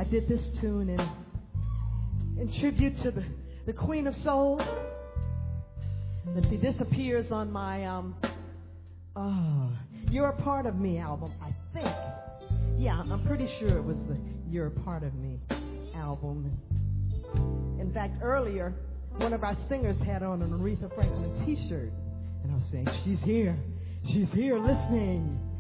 I did this tune in tribute to the Queen of Soul. Let's see, this appears on my You're a Part of Me album, I think. Yeah, I'm pretty sure it was the You're a Part of Me album. In fact, earlier, one of our singers had on an Aretha Franklin t-shirt, and I was saying, she's here listening.